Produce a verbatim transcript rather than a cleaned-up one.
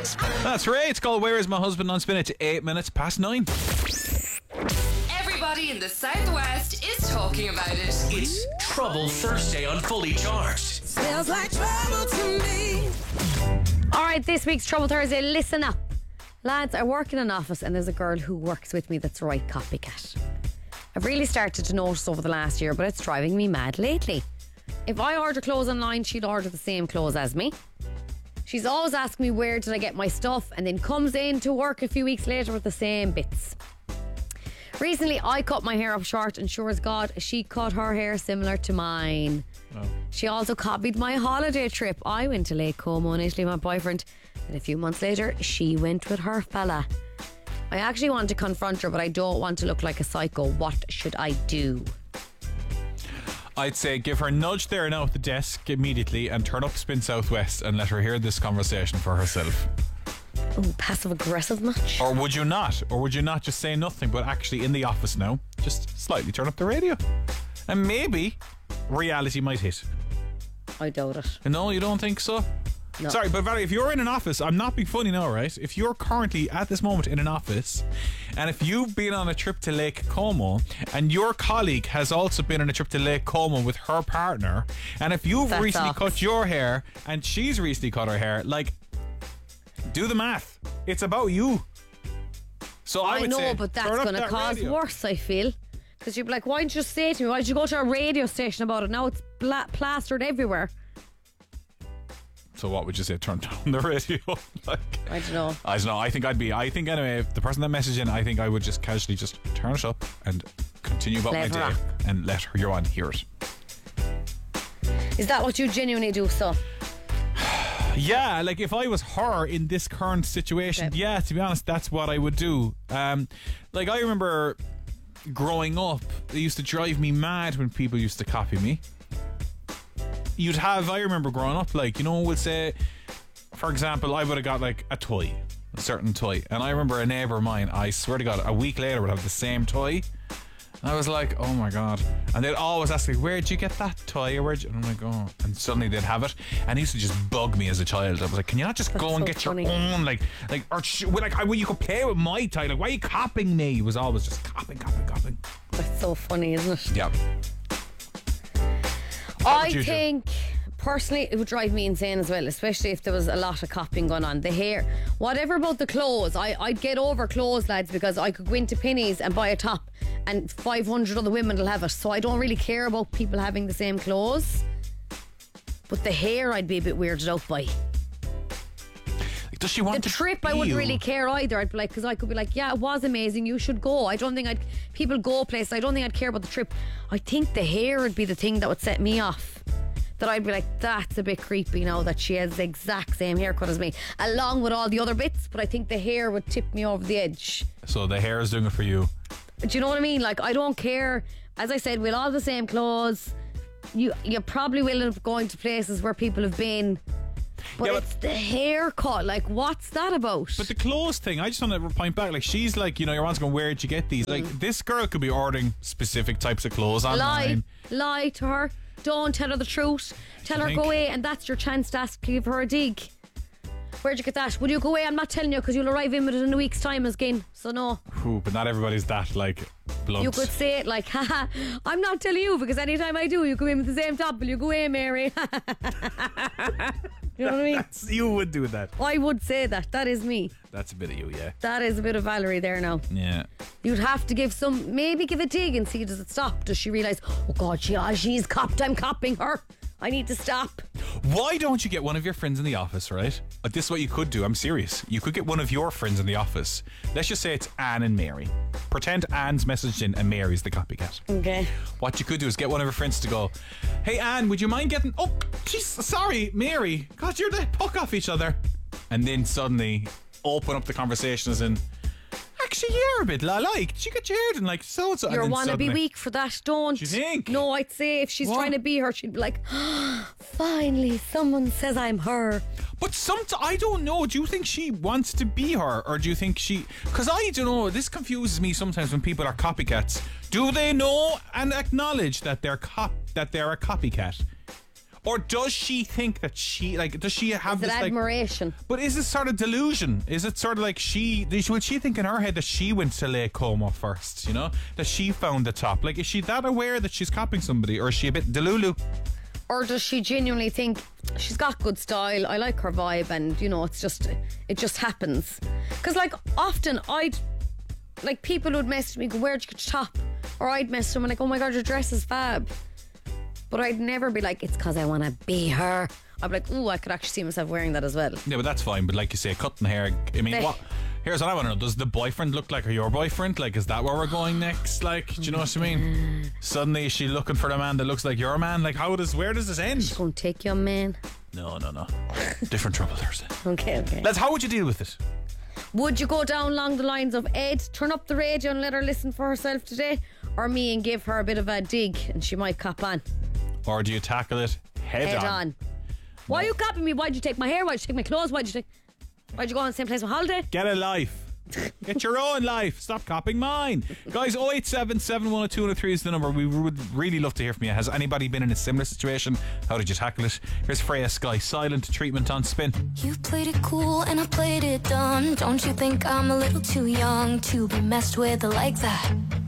That's right. It's called Where Is My Husband on Spin. It's eight minutes past nine. Everybody in the Southwest is talking about it. It's Trouble Thursday on Fully Charged. Smells like trouble to me. Alright, this week's Trouble Thursday, listen up. Lads, I work in an office and there's a girl who works with me that's the right copycat. I've really started to notice over the last year, but it's driving me mad lately. If I order clothes online, she'd order the same clothes as me. She's always asking me where did I get my stuff, and then comes in to work a few weeks later with the same bits. Recently, I cut my hair up short, and sure as God, she cut her hair similar to mine. Oh. She also copied my holiday trip. I went to Lake Como in Italy with my boyfriend, and a few months later, she went with her fella. I actually want to confront her, but I don't want to look like a psycho. What should I do? I'd say give her a nudge there now at the desk immediately and turn up Spin Southwest and let her hear this conversation for herself. Oh, passive aggressive much? Or would you not? Or would you not just say nothing, but actually in the office now, just slightly turn up the radio? And maybe reality might hit. I doubt it. No, you don't think so? No. Sorry, but Valerie, if you're in an office, I'm not being funny now, right? If you're currently at this moment in an office, and if you've been on a trip to Lake Como, and your colleague has also been on a trip to Lake Como with her partner, and if you've That's recently off. cut your hair, and she's recently cut her hair, like, do the math. It's about you. So I, I would know, say, but that's turn up going to that cause radio. worse, I feel. Because you'd be like, why didn't you just say to me? Why did you go to a radio station about it? Now it's bla- plastered everywhere. So what would you say? Turn down the radio? like, I don't know. I don't know. I think I'd be. I think anyway. If the person that messaged in, I think I would just casually just turn it up and continue about Let my her day rock. and let her, your one hear it. Is that what you genuinely do, so? Yeah, like if I was her in this current situation, Okay. yeah, to be honest, that's what I would do. Um, like I remember growing up, it used to drive me mad when people used to copy me. You'd have, I remember growing up, like, you know, we'll say, for example, I would have got like a toy, a certain toy. And I remember a neighbour of mine, I swear to God, a week later would have the same toy. And I was like, oh my God. And they'd always ask me, where'd you get that toy? Or where'd you? And I'm like, oh. And suddenly they'd have it. And it used to just bug me as a child. I was like, can you not just That's go and so get funny. your own? Like, like, or sh- like, I, well, you could play with my toy. Like, why are you copying me? It was always just copying, copying, copying. That's so funny, isn't it? Yeah. I would you do? think, personally, it would drive me insane as well, especially if there was a lot of copying going on. The hair, whatever about the clothes, I, I'd get over clothes, lads, because I could go into Penny's and buy a top and five hundred other women will have it. So I don't really care about people having the same clothes. But the hair I'd be a bit weirded out by. Like, does she want The to trip I be wouldn't you? really care either. I'd be like, because I could be like, yeah, it was amazing, you should go. I don't think I'd, people go places, I don't think I'd care about the trip. I think the hair would be the thing that would set me off. That I'd be like, that's a bit creepy now that she has the exact same haircut as me, along with all the other bits, but I think the hair would tip me over the edge. So the hair is doing it for you. Do you know what I mean? Like, I don't care. As I said, we'll all have the same clothes. You you probably will end up going to places where people have been, but Yeah, but- it's the haircut. Like, what's that about? But the clothes thing, I just want to point back. Like, she's like, you know, your one's going, where'd you get these? Like, Mm. this girl could be ordering specific types of clothes lie, online. lie to her. Don't tell her the truth. Tell her think- go away, and that's your chance to ask, give her a dig. Where'd you get that? Will you go away? I'm not telling you, because you'll arrive in with it in a week's time again. So no. Ooh, but not everybody's that, like, blunt. You could say it like, haha, I'm not telling you, because anytime I do, you come in with the same top. Will you go away, Mary? You know what I mean? That's, you would do that. I would say that. That is me. That's a bit of you, yeah. That is a bit of Valerie there now. Yeah. You'd have to give some, maybe give a dig and see, does it stop? Does she realise, oh God, she, ah, she's copped, I'm copping her. I need to stop. Why don't you get one of your friends in the office, right? Uh, this is what you could do. I'm serious. You could get one of your friends in the office. Let's just say it's Anne and Mary. Pretend Anne's messaged in and Mary's the copycat. Okay. What you could do is get one of her friends to go, hey Anne, would you mind getting... Oh, jeez, sorry, Mary. God, you're the puck off each other. And then suddenly open up the conversation as in, actually, you're a bit like, did you get your hair done like so-and-so? You're And then wanna be suddenly- weak for that, don't. Do you think? No, I'd say if she's What? trying to be her, she'd be like, finally, someone says I'm her. But some, I don't know. Do you think she wants to be her, or do you think she? Because I don't know. This confuses me sometimes when people are copycats. Do they know and acknowledge that they're cop that they're a copycat, Or does she think that she, like, does she have Is it this, like... admiration? But is it sort of delusion? Is it sort of like she, will she think in her head that she went to Lake Como first, you know? That she found the top? Like, is she that aware that she's copying somebody? Or is she a bit delulu? Or does she genuinely think she's got good style, I like her vibe, and, you know, it's just, it just happens? Because, like, often I'd, like, people would message me, go, where'd you get your top? Or I'd message them, like, oh my God, your dress is fab. But I'd never be like, it's because I want to be her. I'd be like, ooh, I could actually see myself wearing that as well. Yeah, but that's fine. But like you say, cutting hair, I mean, They- what? Here's what I want to know. Does the boyfriend look like your boyfriend? Like, is that where we're going next? Like, do you know what I mean? Suddenly is she looking for the man that looks like your man? Like, how does, where does this end? Go and take your man. No, no, no. Different trouble Thursday. Okay, okay. Let's, how would you deal with it? Would you go down along the lines of Ed, turn up the radio and let her listen for herself today? Or me and give her a bit of a dig and she might cop on? Or do you tackle it head, Head on? on. Why are you copying me? Why'd you take my hair? Why'd you take my clothes? Why'd you take... Why'd you go on the same place on holiday? Get a life. Get your own life. Stop copying mine. Guys, oh eight seven, seven one oh two, one oh three is the number. We would really love to hear from you. Has anybody been in a similar situation? How did you tackle it? Here's Freya Sky, Silent Treatment on Spin. You played it cool and I played it dumb. Don't you think I'm a little too young to be messed with like that?